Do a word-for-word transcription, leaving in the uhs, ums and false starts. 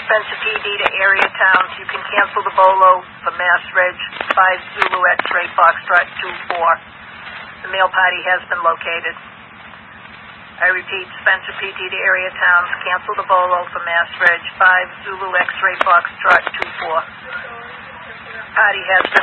Spencer P D to area towns. You can cancel the BOLO for Mass Reg five Zulu X-Ray Foxtrot two four. The mail party has been located. I repeat, Spencer P D to area towns. Cancel the BOLO for Mass Reg five Zulu X-Ray Foxtrot two four. Party has been